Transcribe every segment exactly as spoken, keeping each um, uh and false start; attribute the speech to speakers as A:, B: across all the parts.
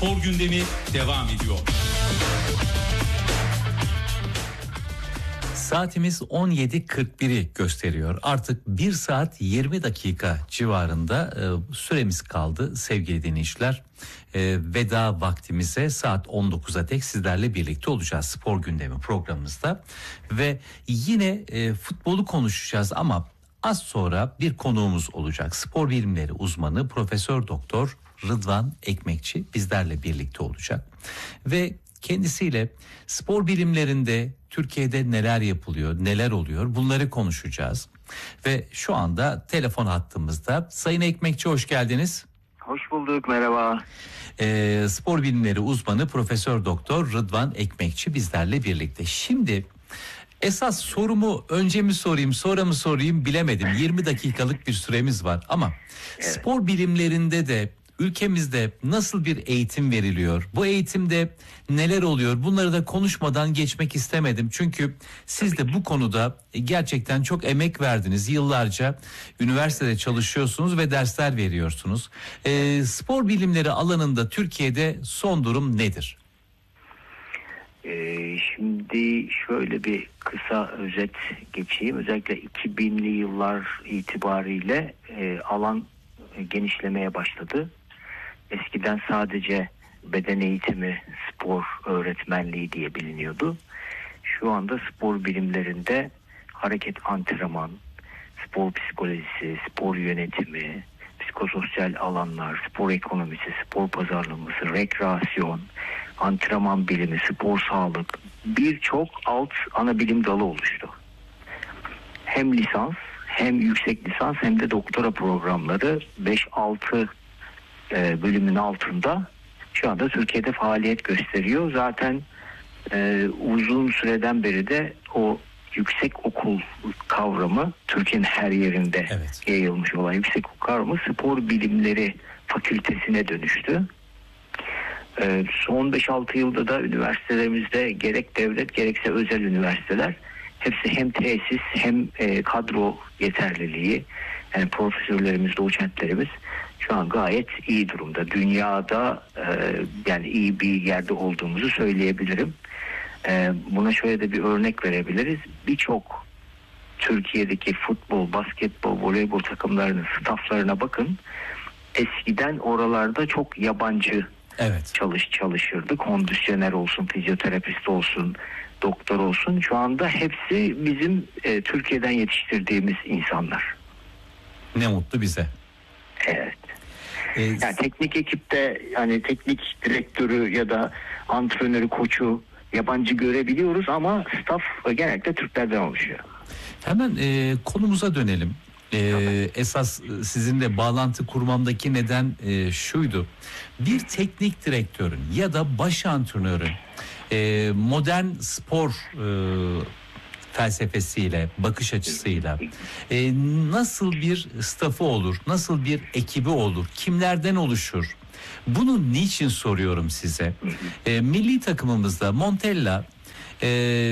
A: Spor gündemi devam ediyor.
B: Saatimiz on yedi kırk biri gösteriyor. Artık bir saat yirmi dakika civarında e, süremiz kaldı sevgili dinleyiciler. E, veda vaktimize saat on dokuza dek sizlerle birlikte olacağız spor gündemi programımızda. Ve yine e, futbolu konuşacağız ama az sonra bir konuğumuz olacak. Spor bilimleri uzmanı Profesör Doktor Rıdvan Ekmekçi bizlerle birlikte olacak. Ve kendisiyle spor bilimlerinde Türkiye'de neler yapılıyor, neler oluyor bunları konuşacağız. Ve şu anda telefon hattımızda. Sayın Ekmekçi hoş geldiniz.
C: Hoş bulduk, merhaba.
B: Ee, spor bilimleri uzmanı Profesör Doktor Rıdvan Ekmekçi bizlerle birlikte. Şimdi esas sorumu önce mi sorayım sonra mı sorayım bilemedim. yirmi dakikalık bir süremiz var ama evet. Spor bilimlerinde de ülkemizde nasıl bir eğitim veriliyor? Bu eğitimde neler oluyor? Bunları da konuşmadan geçmek istemedim. Çünkü siz de bu konuda gerçekten çok emek verdiniz. Yıllarca üniversitede çalışıyorsunuz ve dersler veriyorsunuz. Ee, spor bilimleri alanında Türkiye'de son durum nedir?
C: Ee, şimdi şöyle bir kısa özet geçeyim. Özellikle iki binli yıllar itibariyle e, alan genişlemeye başladı. Eskiden sadece beden eğitimi, spor öğretmenliği diye biliniyordu. Şu anda spor bilimlerinde hareket antrenman, spor psikolojisi, spor yönetimi, psikososyal alanlar, spor ekonomisi, spor pazarlaması, rekreasyon, antrenman bilimi, spor sağlık birçok alt ana bilim dalı oluştu. Hem lisans hem yüksek lisans hem de doktora programları beş altı e, bölümün altında şu anda Türkiye'de faaliyet gösteriyor. Zaten e, uzun süreden beri de o yüksek okul kavramı Türkiye'nin her yerinde evet. yayılmış olan yüksek okul kavramı spor bilimleri fakültesine dönüştü. E, son beş altı yılda da üniversitelerimizde gerek devlet gerekse özel üniversiteler hepsi hem tesis hem e, kadro yeterliliği, yani profesörlerimiz, doçentlerimiz şu an gayet iyi durumda. Dünyada e, yani iyi bir yerde olduğumuzu söyleyebilirim. E, buna şöyle de bir örnek verebiliriz. Birçok Türkiye'deki futbol, basketbol, voleybol takımlarının staflarına bakın. Eskiden oralarda çok yabancı evet. çalış çalışırdı. Kondisyoner olsun, fizyoterapist olsun, doktor olsun. Şu anda hepsi bizim e, Türkiye'den yetiştirdiğimiz insanlar.
B: Ne mutlu bize.
C: Evet. Ee, yani teknik ekipte yani teknik direktörü ya da antrenörü, koçu yabancı görebiliyoruz ama staff genellikle Türklerden oluşuyor.
B: Hemen e, konumuza dönelim. E, esas sizinle bağlantı kurmamdaki neden e, şuydu. Bir teknik direktörün ya da baş antrenörün e, modern spor e, felsefesiyle, bakış açısıyla e, nasıl bir staffı olur, nasıl bir ekibi olur, kimlerden oluşur? Bunu niçin soruyorum size? E, milli takımımızda Montella e,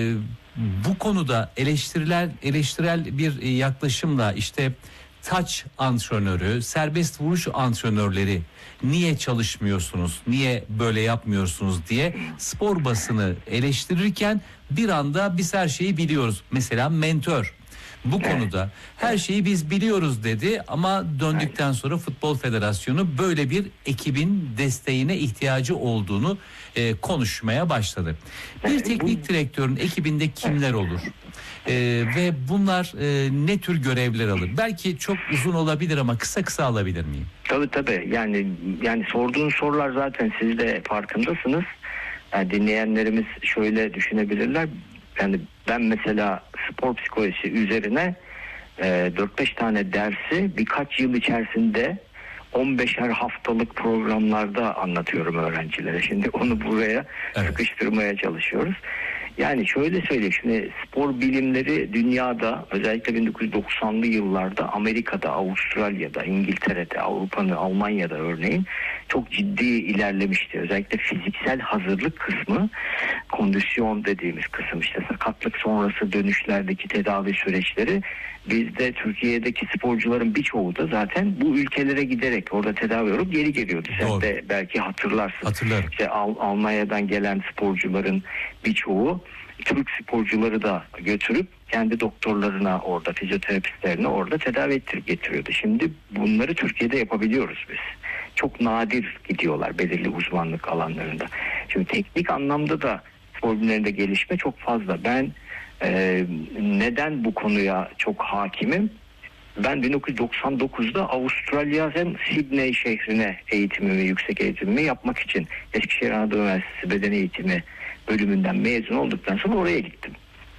B: bu konuda eleştiriler, eleştirel bir yaklaşımla işte taç antrenörü, serbest vuruş antrenörleri niye çalışmıyorsunuz, niye böyle yapmıyorsunuz diye spor basını eleştirirken bir anda biz her şeyi biliyoruz. Mesela Mentor bu konuda her şeyi biz biliyoruz dedi ama döndükten sonra Futbol Federasyonu böyle bir ekibin desteğine ihtiyacı olduğunu e, konuşmaya başladı. Bir teknik direktörün ekibinde kimler olur? Ee, ve bunlar e, ne tür görevler alır? Belki çok uzun olabilir ama kısa kısa alabilir miyim?
C: Tabii tabii. Yani yani sorduğun sorular zaten siz de farkındasınız. Yani dinleyenlerimiz şöyle düşünebilirler. Yani ben mesela spor psikolojisi üzerine e, dört beş tane dersi birkaç yıl içerisinde on beşer haftalık programlarda anlatıyorum öğrencilere. Şimdi onu buraya evet. sıkıştırmaya çalışıyoruz. Yani şöyle söyleyeyim, şimdi spor bilimleri dünyada özellikle bin dokuz yüz doksanlı yıllarda Amerika'da, Avustralya'da, İngiltere'de, Avrupa'nın, Almanya'da örneğin çok ciddi ilerlemişti. Özellikle fiziksel hazırlık kısmı, kondisyon dediğimiz kısım, işte sakatlık sonrası dönüşlerdeki tedavi süreçleri, bizde Türkiye'deki sporcuların birçoğu da zaten bu ülkelere giderek orada tedavi olup geri geliyordu. Sen
B: Doğru.
C: de belki hatırlarsın.
B: Hatırlarım.
C: İşte Al- Almanya'dan gelen sporcuların birçoğu Türk sporcuları da götürüp kendi doktorlarına, orada fizyoterapistlerine orada tedavi ettirip getiriyordu. Şimdi bunları Türkiye'de yapabiliyoruz biz. Çok nadir gidiyorlar belirli uzmanlık alanlarında. Şimdi teknik anlamda da spor bilimlerinde gelişme çok fazla. Ben e, neden bu konuya çok hakimim? Ben bin dokuz yüz doksan dokuzda Avustralya'nın Sydney şehrine eğitimimi, yüksek eğitimimi yapmak için Eskişehir Anadolu Üniversitesi Beden Eğitimi bölümünden mezun olduktan sonra oraya gittim.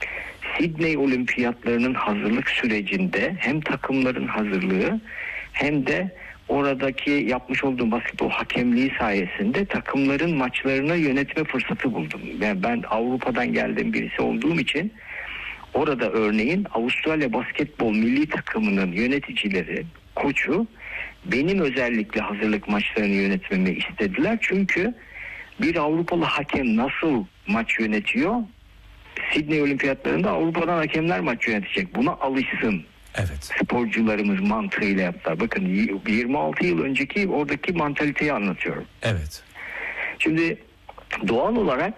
C: Sydney Olimpiyatlarının hazırlık sürecinde hem takımların hazırlığı hem de oradaki yapmış olduğum basketbol hakemliği sayesinde takımların maçlarını yönetme fırsatı buldum. Yani ben Avrupa'dan geldiğim birisi olduğum için orada örneğin Avustralya basketbol milli takımının yöneticileri, koçu benim özellikle hazırlık maçlarını yönetmemi istediler. Çünkü bir Avrupalı hakem nasıl maç yönetiyor? Sydney Olimpiyatlarında Avrupa'dan hakemler maç yönetecek. Buna alışsın.
B: Evet.
C: Sporcularımız mantığıyla yaptılar. Bakın yirmi altı yıl önceki oradaki mantaliteyi anlatıyorum.
B: Evet.
C: Şimdi doğal olarak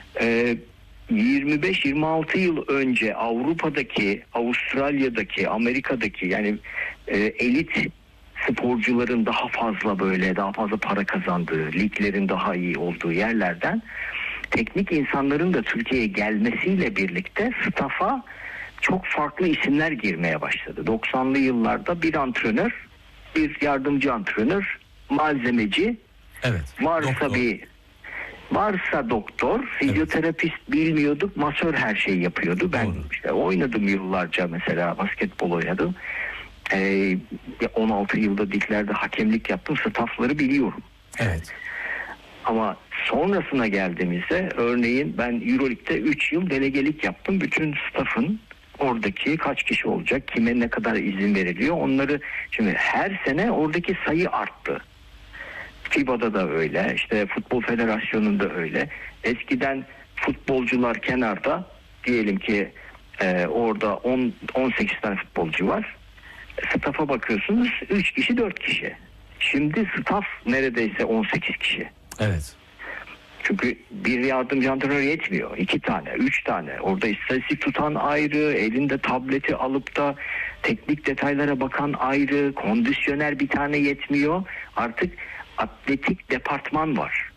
C: e, yirmi beş yirmi altı yıl önce Avrupa'daki, Avustralya'daki, Amerika'daki yani e, elit sporcuların daha fazla böyle daha fazla para kazandığı, liglerin daha iyi olduğu yerlerden teknik insanların da Türkiye'ye gelmesiyle birlikte stafa çok farklı isimler girmeye başladı. doksanlı yıllarda bir antrenör, bir yardımcı antrenör, malzemeci,
B: Evet.
C: varsa
B: Doktor.
C: bir varsa doktor, fizyoterapist evet. Bilmiyorduk, masör her şeyi yapıyordu. Ben
B: Doğru.
C: işte oynadım yıllarca, mesela basketbol oynadım. Ee, on altı yılda liglerde hakemlik yaptım, staffları biliyorum.
B: Evet.
C: Ama sonrasına geldiğimizde örneğin ben Euroleague'de üç yıl delegelik yaptım. Bütün staff'ın oradaki kaç kişi olacak, kime ne kadar izin veriliyor onları, şimdi her sene oradaki sayı arttı. FIBA'da da öyle, işte Futbol Federasyonu'nda öyle. Eskiden futbolcular kenarda, diyelim ki e, orada on on sekiz tane futbolcu var. Staff'a bakıyorsunuz üç kişi dört kişi. Şimdi staff neredeyse on sekiz kişi.
B: Evet.
C: Çünkü bir yardımcı antrenör yetmiyor. iki tane, üç tane. Orada istatistik tutan ayrı, elinde tableti alıp da teknik detaylara bakan ayrı, kondisyoner bir tane yetmiyor. Artık atletik departman var.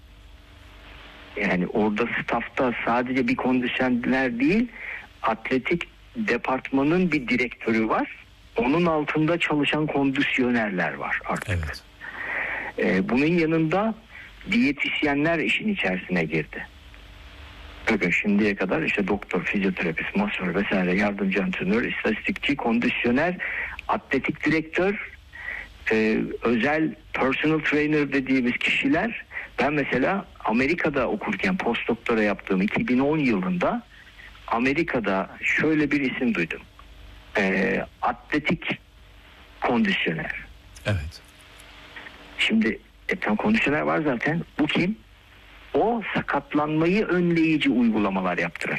C: Yani orada staffta sadece bir kondisyoner değil, atletik departmanın bir direktörü var. Onun altında çalışan kondisyonerler var artık.
B: Evet.
C: Ee, bunun yanında diyetisyenler işin içerisine girdi. Bakın şimdiye kadar işte doktor, fizyoterapist, masör vesaire, yardımcı antrenör, istatistikçi, kondisyoner, atletik direktör, e, özel personal trainer dediğimiz kişiler. Ben mesela Amerika'da okurken post doktora yaptığım iki bin on yılında Amerika'da şöyle bir isim duydum. E, atletik kondisyoner.
B: Evet.
C: Şimdi E, tam kondisyoner var zaten. Bu kim? O sakatlanmayı önleyici uygulamalar yaptıran